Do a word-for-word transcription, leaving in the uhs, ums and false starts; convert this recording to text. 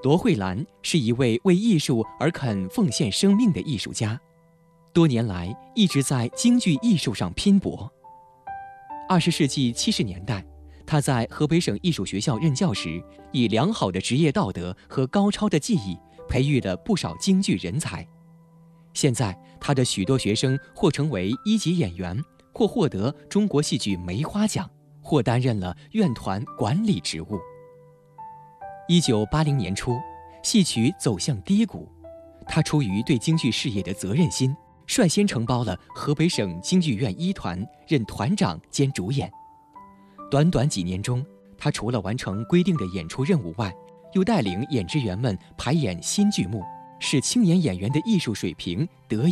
罗慧兰是一位为艺术而肯奉献生命的艺术家，多年来一直在京剧艺术上拼搏。二十世纪七十年代，他在河北省艺术学校任教时，以良好的职业道德和高超的技艺，培育了不少京剧人才。现在，他的许多学生或成为一级演员，或获得中国戏剧梅花奖，或担任了院团管理职务。一九八零年初，戏曲走向低谷，他出于对京剧事业的责任心，率先承包了河北省京剧院一团，任团长兼主演。短短几年中，他除了完成规定的演出任务外，又带领演职员们排演新剧目，使青年演员的艺术水平得以